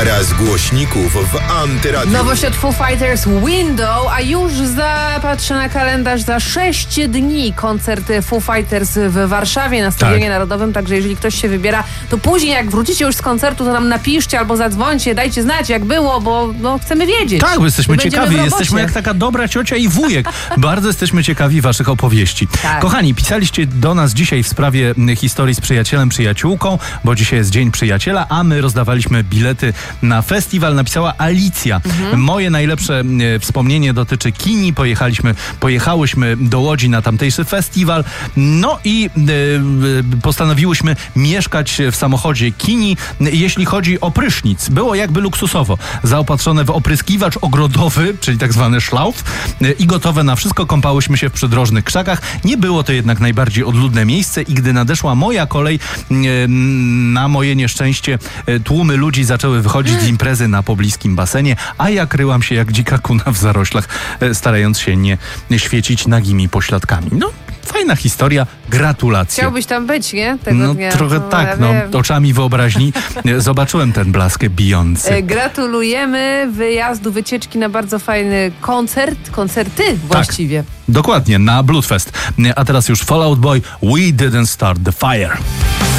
Para z głośników w Antyradiu. Nowość od Foo Fighters Window, a już patrzę na kalendarz, za 6 dni koncert Foo Fighters w Warszawie na Stadionie Narodowym, także jeżeli ktoś się wybiera, to później jak wrócicie już z koncertu, to nam napiszcie albo zadzwońcie, dajcie znać jak było, bo chcemy wiedzieć. Tak, bo jesteśmy ciekawi, jesteśmy jak taka dobra ciocia i wujek. Bardzo jesteśmy ciekawi waszych opowieści. Tak. Kochani, pisaliście do nas dzisiaj w sprawie historii z przyjacielem, przyjaciółką, bo dzisiaj jest Dzień Przyjaciela, a my rozdawaliśmy bilety na festiwal. Napisała Alicja. Moje najlepsze wspomnienie dotyczy Kini. Pojechałyśmy do Łodzi na tamtejszy festiwal. No i postanowiłyśmy mieszkać w samochodzie Kini. Jeśli chodzi o prysznic, było jakby luksusowo. Zaopatrzone w opryskiwacz ogrodowy, czyli tak zwany szlauf i gotowe na wszystko. Kąpałyśmy się w przydrożnych krzakach. Nie było to jednak najbardziej odludne miejsce i gdy nadeszła moja kolej, na moje nieszczęście tłumy ludzi zaczęły wychodzić z imprezy na pobliskim basenie, a ja kryłam się jak dzika kuna w zaroślach, starając się nie świecić nagimi pośladkami. No, fajna historia, gratulacje. Chciałbyś tam być, nie? Tego dnia. Trochę tak, oczami wyobraźni zobaczyłem ten blask bijący. Gratulujemy wyjazdu, wycieczki na bardzo fajny koncerty właściwie. Tak, dokładnie, na Bloodfest. A teraz już Fall Out Boy, We Didn't Start the Fire.